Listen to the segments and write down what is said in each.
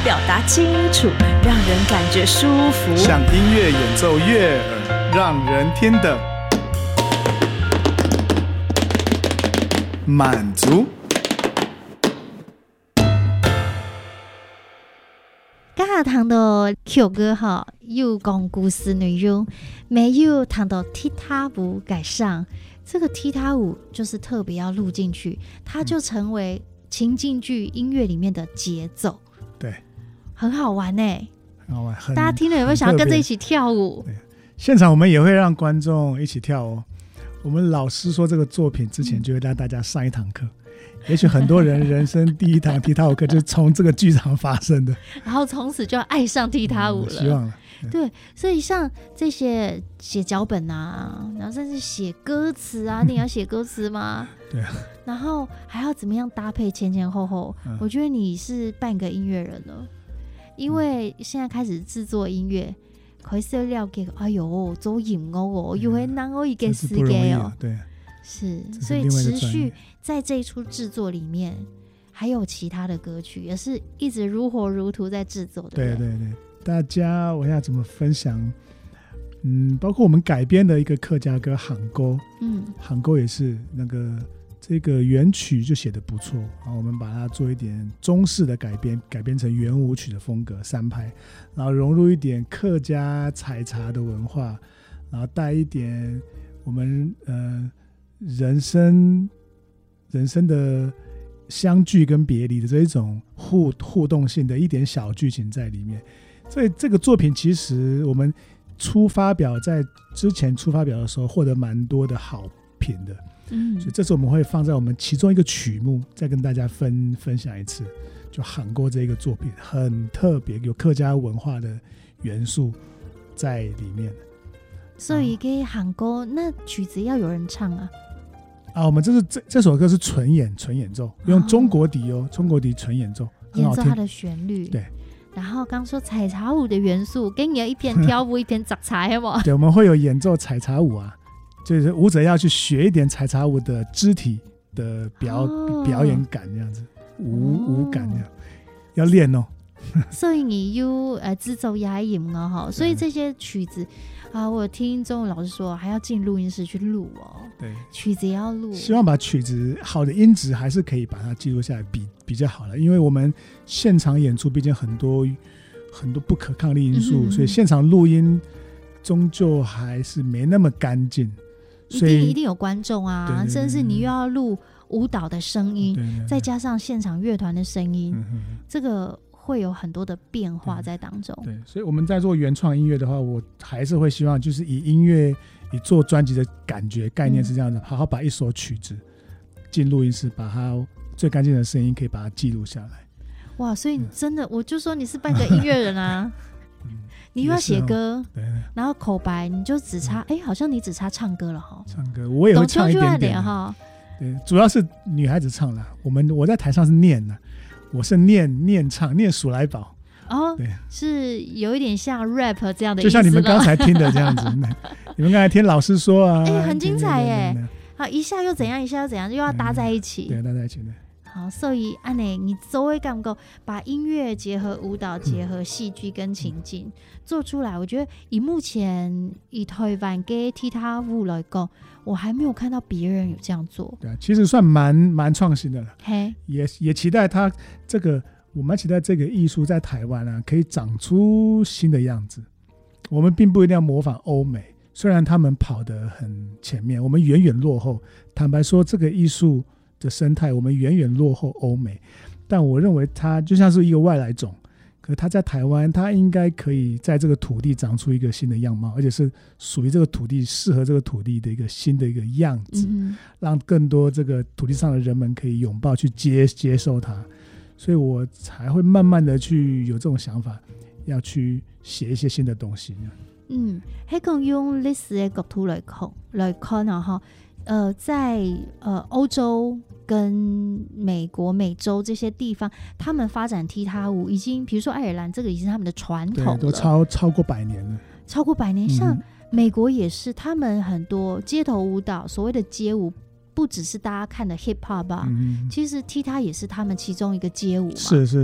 表达清楚，让人感觉舒服， 像音乐演奏悦耳，让人听得满足。 刚才谈到曲歌哈，有讲故事内容，没有谈到踢踏舞改上。这个踢踏舞就是特别要录进去，它就成为情境剧音乐里面的节奏。 对， 很好玩欸， 很好玩。 大家听了有没有想要跟着一起跳舞？ 现场我们也会让观众一起跳哦。我们老师说这个作品之前就会让大家上一堂课。也许很多人人生第一堂踢踏舞课就是从这个剧场发生的， 然后从此就要爱上踢踏舞了。 希望了。 对，所以像这些写脚本啊，然后甚至写歌词啊，你也要写歌词吗？ 对啊。 然后还要怎么样搭配前前后后？我觉得你是半个音乐人了，因为现在开始制作音乐，可是了解，哎呦，做音乐哦，又会难哦一个时间哦， 对。 是，所以持续在这一出制作里面，还有其他的歌曲，也是一直如火如荼在制作的。 对对对，大家我要怎么分享？包括我们改编的一个客家歌《喊沟》，喊沟也是那个这个原曲就写得不错，然后我们把它做一点中式的改编成圆舞曲的风格3拍，然后融入一点客家采茶的文化，然后带一点我们人生的相聚跟别离的这一种互动性的一点小剧情在里面。所以这个作品其实我们在之前初发表的时候获得蛮多的好评的，所以这次我们会放在我们其中一个曲目再跟大家分享一次，就喊过这个作品很特别，有客家文化的元素在里面。 所以给喊歌，那曲子要有人唱啊？ 我们这首歌是纯演奏，用中国笛中国笛纯演奏， 演奏它的旋律。 对。 然后刚说采茶舞的元素，跟你有一边跳舞一边摘茶吗？ 对，我们会有演奏采茶舞啊，就是舞者要去学一点采茶舞的肢体的表演感这样子，舞感这样，要练哦。 所以你有制作也音哦，所以这些曲子我听钟文老师说还要进录音室去录哦。 对， 曲子也要录， 希望把曲子好的音质还是可以把它记录下来，比较好了。因为我们现场演出毕竟很多不可抗力因素，所以现场录音终究还是没那么干净。所以一定有观众啊，对对对对，甚至你又要录舞蹈的声音，对对对，再加上现场乐团的声音，这个会有很多的变化在当中。 对，所以我们在做原创音乐的话，我还是会希望就是以做专辑的感觉概念是这样的，好好把一首曲子进录音室，把它最干净的声音可以把它记录下来。 哇，所以你真的，我就说你是半个音乐人啊。你又要写歌，对，然后口白你就只差好像你只差唱歌了哈。唱歌我也会唱一点点哈。对，主要是女孩子唱啦，我在台上是念的，我是念唱念数来宝。 对，是有一点像 rap 这样的意思， 就像你们刚才听的这样子。你们刚才听老师说啊， 很精彩耶。好，一下又怎样，一下又怎样，又要搭在一起。 对，搭在一起的。 好，所以安内，你周围敢不够把音乐结合舞蹈，结合戏剧跟情境做出来？我觉得以目前以台湾给踢踏舞来讲，我还没有看到别人有这样做。 对啊，其实算蛮创新的了。 嘿， 也期待他这个，我们期待这个艺术在台湾啊，可以长出新的样子。我们并不一定要模仿欧美，虽然他们跑得很前面，我们远远落后。坦白说，这个艺术的生态我们远远落后欧美，但我认为它就像是一个外来种，可是它在台湾，它应该可以在这个土地长出一个新的样貌，而且是属于这个土地适合这个土地的一个新的一个样子，让更多这个土地上的人们可以拥抱去接受它。所以我才会慢慢的去有这种想法，要去写一些新的东西。 还可以用历史的角度来看啊，在欧洲跟美国、美洲这些地方，他们发展踢踏舞已经，比如说爱尔兰，这个已经是他们的传统了， 都超过100年了。 超过100年，像美国也是，他们很多街头舞蹈，所谓的街舞，不只是大家看的 hip hop 吧，其实踢踏也是他们其中一个街舞嘛。 是，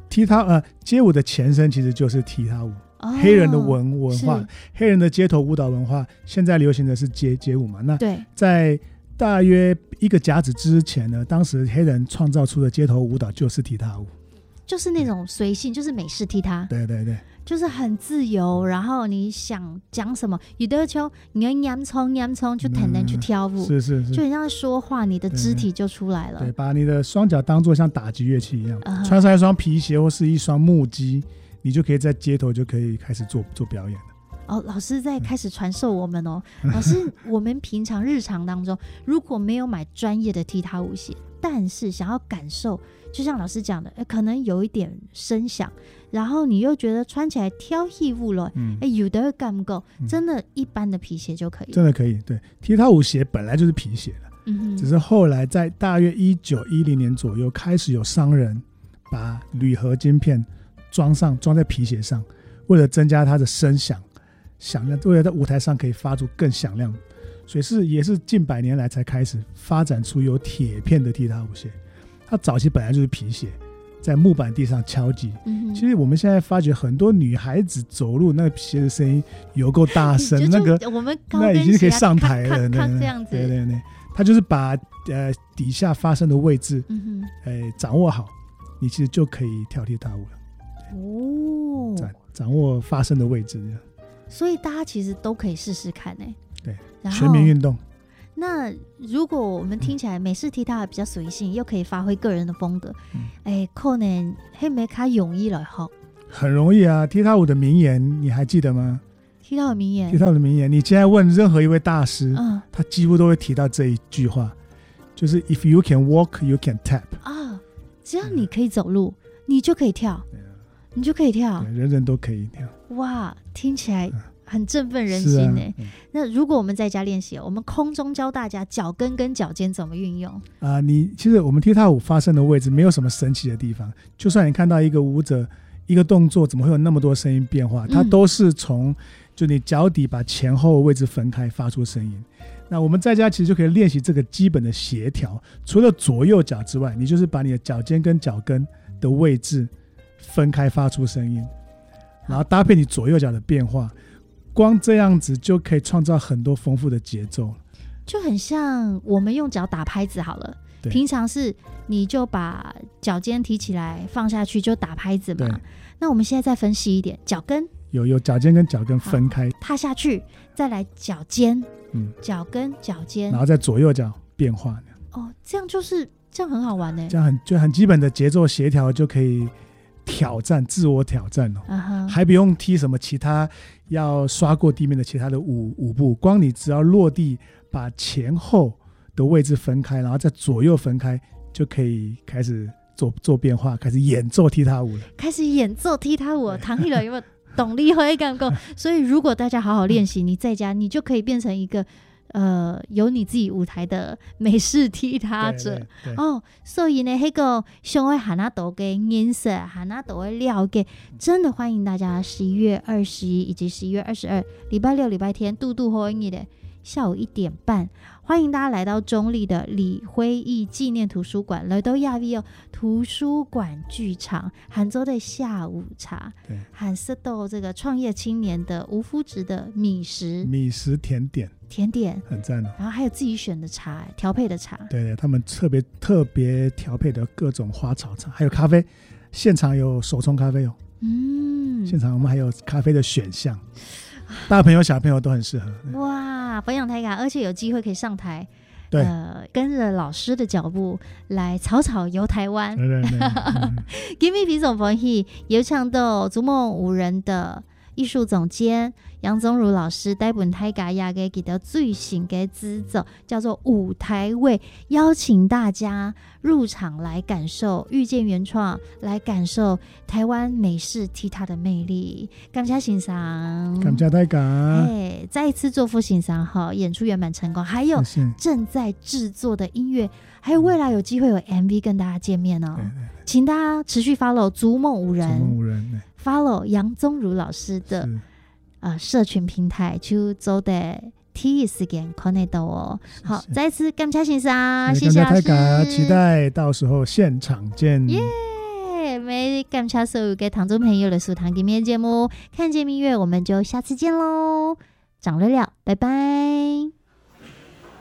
踢踏街舞的前身其实就是踢踏舞，黑人的文化，黑人的街头舞蹈文化，现在流行的是街舞嘛。那在大约1个甲子之前呢，当时黑人创造出的街头舞蹈就是踢踏舞， 就是那种随性，就是美式踢踏。 对对对， 就是很自由，然后你想讲什么，有的球你要烟囱就坦然去跳舞， 是， 就很像说话，你的肢体就出来了。 对，把你的双脚当作像打击乐器一样，穿上一双皮鞋或是一双木屐，你就可以在街头就可以开始做表演了。 老师在开始传授我们老师，我们平常日常当中如果没有买专业的踢踏舞鞋，但是想要感受，就像老师讲的，可能有一点声响，然后你又觉得穿起来挑戏舞了，有的感够，真的一般的皮鞋就可以了， 真的可以。对，踢踏舞鞋本来就是皮鞋的，只是后来在大约1910年左右开始有商人把铝合金片装在皮鞋上，为了增加它的声响亮，为了在舞台上可以发出更响亮，所以也是近100年来才开始发展出有铁片的踢踏舞鞋。它早期本来就是皮鞋，在木板地上敲击。其实我们现在发觉很多女孩子走路那个鞋的声音有够大声，那个我们那已经可以上台了， 这样子。 对，它就是把底下发声的位置掌握好，你其实就可以跳踢踏舞了。掌握发声的位置， 所以大家其实都可以试试看。 对，全民运动。 那如果我们听起来美式踢踏比较随性，又可以发挥个人的风格，可能还没卡容易了哈。 很容易啊！踢踏舞的名言你还记得吗？ 踢踏舞名言， 你现在问任何一位大师，他几乎都会提到这一句话，就是 If you can walk, you can tap。 只要你可以走路，你就可以跳，你就可以跳， 人人都可以跳。 哇，听起来很振奋人心耶。那如果我们在家练习，我们空中教大家脚跟跟脚尖怎么运用其实我们踢踏舞发声的位置没有什么神奇的地方，就算你看到一个舞者一个动作怎么会有那么多声音变化，它都是从就你脚底把前后位置分开发出声音。那我们在家其实就可以练习这个基本的协调，除了左右脚之外，你就是把你的脚尖跟脚跟的位置分开发出声音，然后搭配你左右脚的变化，光这样子就可以创造很多丰富的节奏， 就很像我们用脚打拍子好了。平常是你就把脚尖提起来放下去就打拍子嘛。那我们现在再分析一点，脚跟有脚尖跟脚跟分开， 踏下去，再来脚尖，脚跟脚尖， 然后再左右脚变化。 这样很好玩呢。 这样就很基本的节奏协调就可以自我挑战还不用踢什么其他要刷过地面的其他的舞步，光你只要落地把前后的位置分开，然后再左右分开，就可以开始做变化，开始演奏踢踏舞了。唐一了有没有动力会感觉？所以如果大家好好练习，你在家你就可以变成一个有你自己舞台的美式踢踏者。所以呢那个想要看到的颜色看到的了解，真的欢迎大家11月21以及11月22礼拜六礼拜天度好运的下午1点半，欢迎大家来到中立的李辉义纪念图书馆，来到亚维图书馆剧场杭州的下午茶，还是到这个创业青年的无麸质的米食甜点很赞然后还有自己选的茶，调配的茶， 对，他们特别调配的各种花草茶，还有咖啡，现场有手冲咖啡现场我们还有咖啡的选项，大朋友小朋友都很适合。 哇，分享太感，而且有机会可以上台，跟着老师的脚步来草游台湾。今天非常欢喜有请到逐梦五人的艺术总监杨宗儒老师带本大家也给他最新的制作叫做舞台味，邀请大家入场来感受遇见原创，来感受台湾美式踢踏的魅力。感谢欣赏， 感谢大家， 再一次祝福欣赏演出圆满成功，还有正在制作的音乐，还有未来有机会有 MV 跟大家见面请大家持续 follow 逐梦五人follow 杨宗儒老师的社群平台，就做的第一时间看得到好，再次感谢欣赏，谢谢老师， 期待到时候现场见。 OK， 没感谢所有给听众朋友的收听今天的节目，看见蜜月，我们就下次见喽，长了了，拜拜。